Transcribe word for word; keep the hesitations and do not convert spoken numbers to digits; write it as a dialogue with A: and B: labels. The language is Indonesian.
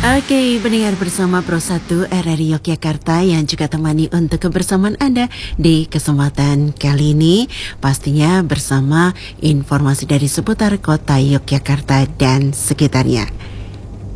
A: Oke, pendengar bersama Pro satu R R I Yogyakarta yang juga temani untuk kebersamaan Anda di kesempatan kali ini. Pastinya bersama informasi dari seputar kota Yogyakarta dan sekitarnya.